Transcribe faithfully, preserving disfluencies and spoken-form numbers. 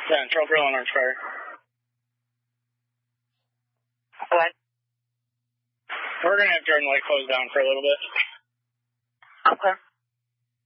Yeah, Trail Grill on Orange Fire. What? We're going to have Jordan Lake closed down for a little bit. Okay.